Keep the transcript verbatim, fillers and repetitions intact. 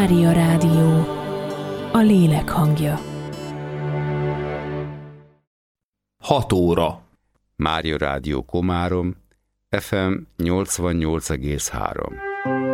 Mária Rádió, a lélek hangja. hat óra. Mária Rádió Komárom, ef em nyolcvannyolc egész három.